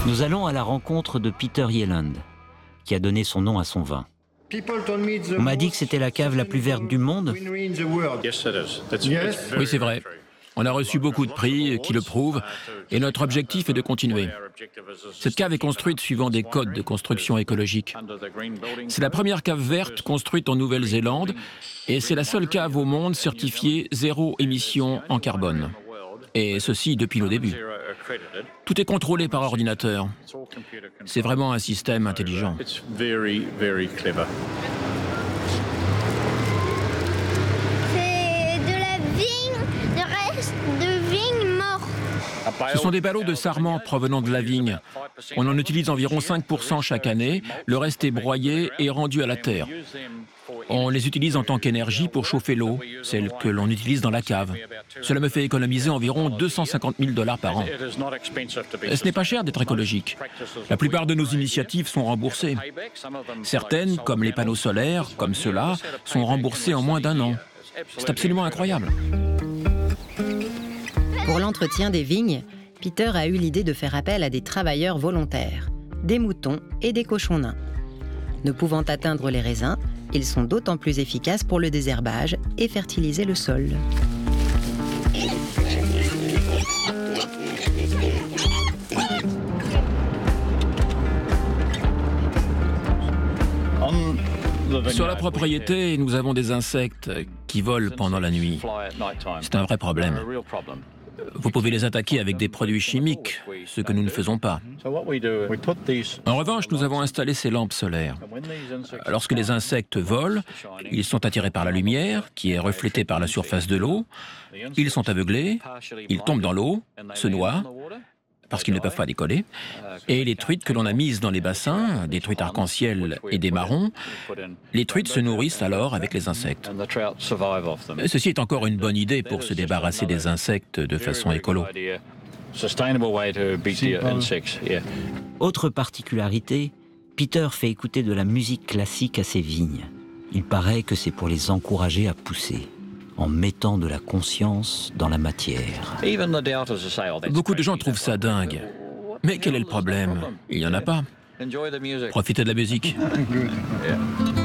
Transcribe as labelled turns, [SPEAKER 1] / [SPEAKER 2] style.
[SPEAKER 1] Nous allons à la rencontre de Peter Yeland, qui a donné son nom à son vin. On m'a dit que c'était la cave la plus verte du monde.
[SPEAKER 2] Oui, c'est vrai. On a reçu beaucoup de prix qui le prouvent, et notre objectif est de continuer. Cette cave est construite suivant des codes de construction écologique. C'est la première cave verte construite en Nouvelle-Zélande, et c'est la seule cave au monde certifiée zéro émission en carbone. Et ceci depuis le début. Tout est contrôlé par ordinateur. C'est vraiment un système intelligent. Ce sont des ballots de sarment provenant de la vigne. On en utilise environ 5% chaque année. Le reste est broyé et rendu à la terre. On les utilise en tant qu'énergie pour chauffer l'eau, celle que l'on utilise dans la cave. Cela me fait économiser environ 250 000 $ par an. Ce n'est pas cher d'être écologique. La plupart de nos initiatives sont remboursées. Certaines, comme les panneaux solaires, comme ceux-là, sont remboursées en moins d'1 an. C'est absolument incroyable.
[SPEAKER 3] Pour l'entretien des vignes, Peter a eu l'idée de faire appel à des travailleurs volontaires, des moutons et des cochons nains. Ne pouvant atteindre les raisins, ils sont d'autant plus efficaces pour le désherbage et fertiliser le sol.
[SPEAKER 2] Sur la propriété, nous avons des insectes qui volent pendant la nuit. C'est un vrai problème. Vous pouvez les attaquer avec des produits chimiques, ce que nous ne faisons pas. En revanche, nous avons installé ces lampes solaires. Lorsque les insectes volent, ils sont attirés par la lumière, qui est reflétée par la surface de l'eau. Ils sont aveuglés, ils tombent dans l'eau, se noient, parce qu'ils ne peuvent pas décoller. Et les truites que l'on a mises dans les bassins, des truites arc-en-ciel et des marrons, les truites se nourrissent alors avec les insectes. Ceci est encore une bonne idée pour se débarrasser des insectes de façon écolo.
[SPEAKER 1] Autre particularité, Peter fait écouter de la musique classique à ses vignes. Il paraît que c'est pour les encourager à pousser, en mettant de la conscience dans la matière.
[SPEAKER 2] Beaucoup de gens trouvent ça dingue. Mais quel est le problème? Il n'y en a pas. Profitez de la musique.